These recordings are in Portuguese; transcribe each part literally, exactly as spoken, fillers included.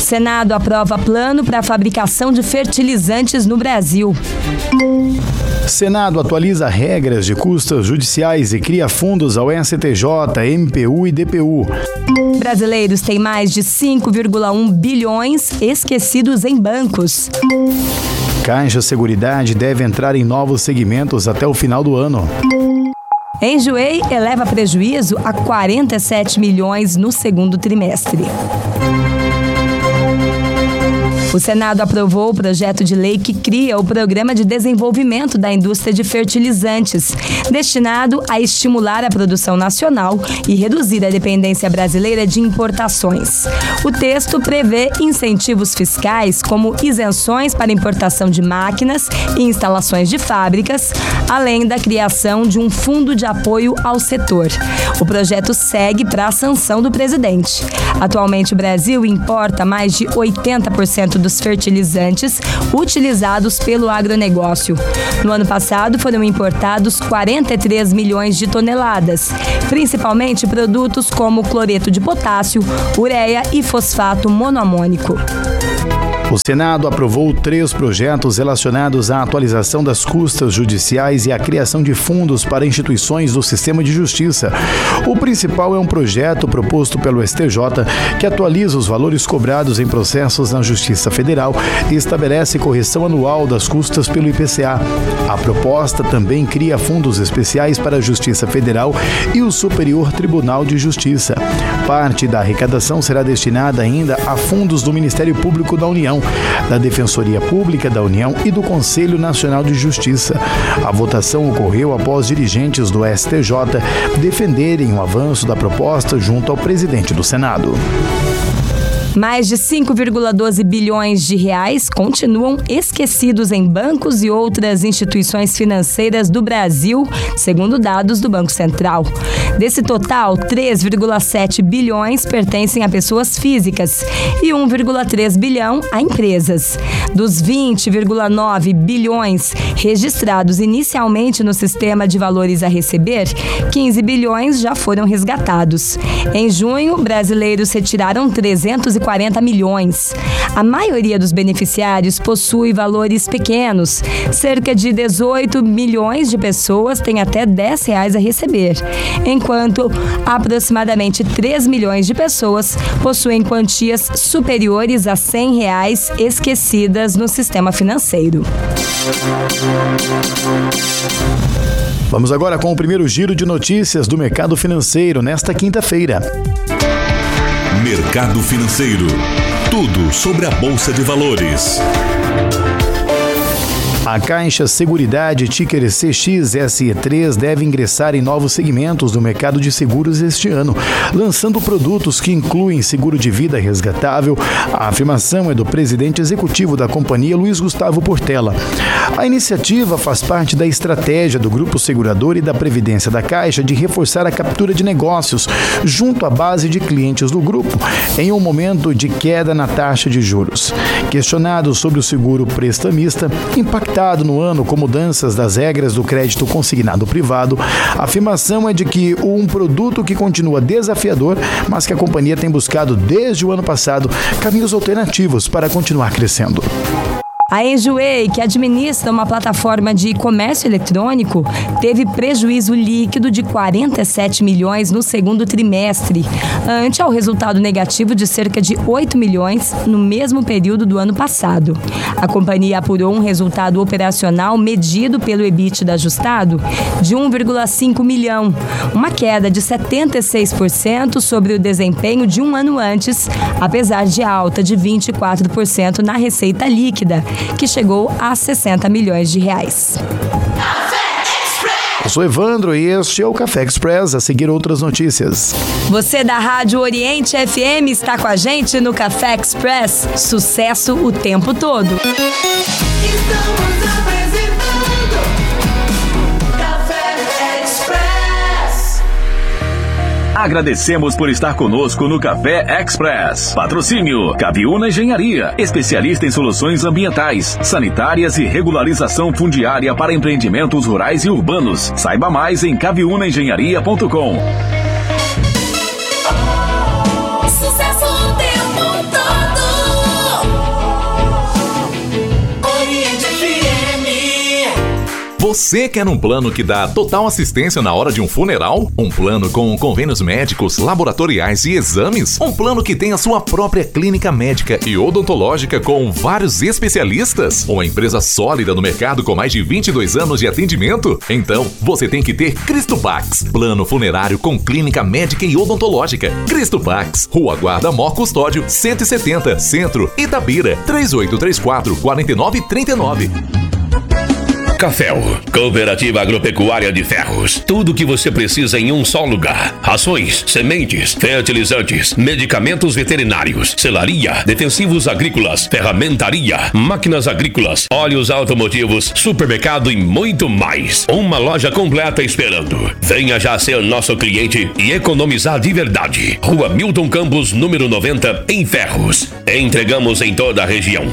Senado aprova plano para a fabricação de fertilizantes no Brasil. Senado atualiza regras de custas judiciais e cria fundos ao S T J, M P U e D P U. Brasileiros têm mais de cinco vírgula um bilhões esquecidos em bancos. Caixa Seguridade deve entrar em novos segmentos até o final do ano. Enjoei eleva prejuízo a quarenta e sete milhões no segundo trimestre. O Senado aprovou o projeto de lei que cria o Programa de Desenvolvimento da Indústria de Fertilizantes, destinado a estimular a produção nacional e reduzir a dependência brasileira de importações. O texto prevê incentivos fiscais, como isenções para importação de máquinas e instalações de fábricas, além da criação de um fundo de apoio ao setor. O projeto segue para a sanção do presidente. Atualmente, o Brasil importa mais de oitenta por cento dos fertilizantes utilizados pelo agronegócio. No ano passado, foram importados quarenta e três milhões de toneladas, principalmente produtos como cloreto de potássio, ureia e fosfato monoamônico. O Senado aprovou três projetos relacionados à atualização das custas judiciais e à criação de fundos para instituições do sistema de justiça. O principal é um projeto proposto pelo S T J que atualiza os valores cobrados em processos na Justiça Federal e estabelece correção anual das custas pelo I P C A. A proposta também cria fundos especiais para a Justiça Federal e o Superior Tribunal de Justiça. Parte da arrecadação será destinada ainda a fundos do Ministério Público da União, da Defensoria Pública da União e do Conselho Nacional de Justiça. A votação ocorreu após dirigentes do S T J defenderem o avanço da proposta junto ao presidente do Senado. Mais de cinco vírgula doze bilhões de reais continuam esquecidos em bancos e outras instituições financeiras do Brasil, segundo dados do Banco Central. Desse total, três vírgula sete bilhões pertencem a pessoas físicas e um vírgula três bilhão a empresas. Dos vinte vírgula nove bilhões registrados inicialmente no sistema de valores a receber, quinze bilhões já foram resgatados. Em junho, brasileiros retiraram trezentos e quarenta milhões. A maioria dos beneficiários possui valores pequenos. Cerca de dezoito milhões de pessoas têm até dez reais a receber, enquanto aproximadamente três milhões de pessoas possuem quantias superiores a cem reais esquecidas no sistema financeiro. Vamos agora com o primeiro giro de notícias do mercado financeiro nesta quinta-feira. Mercado Financeiro. Tudo sobre a Bolsa de Valores. A Caixa Seguridade, ticker C X S E três, deve ingressar em novos segmentos do mercado de seguros este ano, lançando produtos que incluem seguro de vida resgatável. A afirmação é do presidente executivo da companhia, Luiz Gustavo Portela. A iniciativa faz parte da estratégia do Grupo Segurador e da Previdência da Caixa de reforçar a captura de negócios junto à base de clientes do grupo, em um momento de queda na taxa de juros. Questionado sobre o seguro prestamista, impactado no ano com mudanças das regras do crédito consignado privado, a afirmação é de que um produto que continua desafiador, mas que a companhia tem buscado desde o ano passado caminhos alternativos para continuar crescendo. A Enjoei, que administra uma plataforma de comércio eletrônico, teve prejuízo líquido de quarenta e sete milhões no segundo trimestre, ante ao resultado negativo de cerca de oito milhões no mesmo período do ano passado. A companhia apurou um resultado operacional medido pelo EBITDA ajustado de um vírgula cinco milhão, uma queda de setenta e seis por cento sobre o desempenho de um ano antes, apesar de alta de vinte e quatro por cento na receita líquida, que chegou a sessenta milhões de reais. Eu sou Evandro e este é o Café Express. A seguir, outras notícias. Você da Rádio Oriente F M está com a gente no Café Express. Sucesso o tempo todo. Estamos apresentando Café Express. Agradecemos por estar conosco no Café Express. Patrocínio Caviúna Engenharia, especialista em soluções ambientais, sanitárias e regularização fundiária para empreendimentos rurais e urbanos. Saiba mais em caviúna engenharia ponto com. Sucesso o tempo todo. Você quer um plano que dá total assistência na hora de um funeral? Um plano com convênios médicos, laboratoriais e exames? Um plano que tem a sua própria clínica médica e odontológica com vários especialistas? Uma empresa sólida no mercado com mais de vinte e dois anos de atendimento? Então, você tem que ter Cristopax, plano funerário com clínica médica e odontológica. Cristopax, Rua Guarda Mor Custódio, cento e setenta, Centro, Itabira, três oito três quatro, quatro nove três nove. Caféu, Cooperativa Agropecuária de Ferros. Tudo o que você precisa em um só lugar. Rações, sementes, fertilizantes, medicamentos veterinários, selaria, defensivos agrícolas, ferramentaria, máquinas agrícolas, óleos automotivos, supermercado e muito mais. Uma loja completa esperando. Venha já ser nosso cliente e economizar de verdade. Rua Milton Campos, número noventa, em Ferros. Entregamos em toda a região.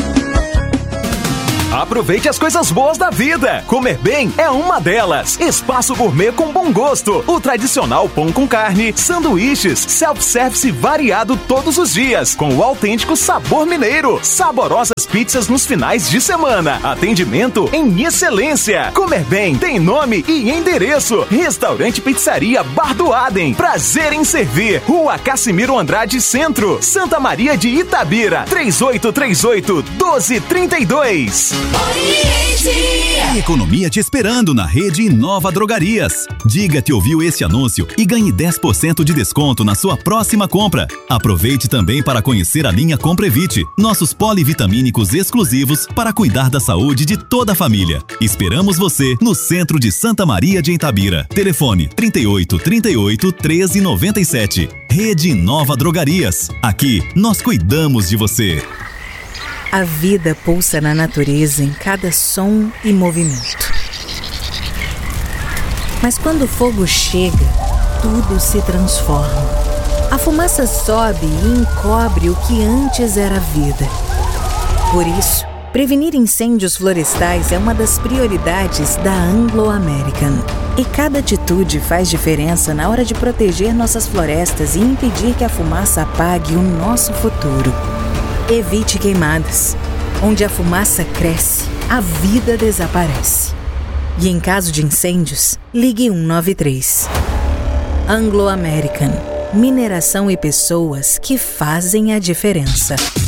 Aproveite as coisas boas da vida. Comer bem é uma delas. Espaço Gourmet com bom gosto. O tradicional pão com carne, sanduíches, self-service variado todos os dias, com o autêntico sabor mineiro. Saborosas pizzas nos finais de semana. Atendimento em excelência. Comer bem tem nome e endereço. Restaurante Pizzaria Bar do Adem. Prazer em servir. Rua Cassimiro Andrade Centro, Santa Maria de Itabira. três oito três oito, um dois três dois. A economia te esperando na rede Inova Drogarias. Diga que ouviu esse anúncio e ganhe dez por cento de desconto na sua próxima compra. Aproveite também para conhecer a linha Comprevite, nossos polivitamínicos exclusivos para cuidar da saúde de toda a família. Esperamos você no centro de Santa Maria de Itabira. Telefone trinta e oito, trinta e oito, treze, noventa e sete. Rede Inova Drogarias. Aqui nós cuidamos de você. A vida pulsa na natureza em cada som e movimento. Mas quando o fogo chega, tudo se transforma. A fumaça sobe e encobre o que antes era vida. Por isso, prevenir incêndios florestais é uma das prioridades da Anglo American. E cada atitude faz diferença na hora de proteger nossas florestas e impedir que a fumaça apague o nosso futuro. Evite queimadas. Onde a fumaça cresce, a vida desaparece. E em caso de incêndios, ligue um nove três. Anglo American. Mineração e pessoas que fazem a diferença.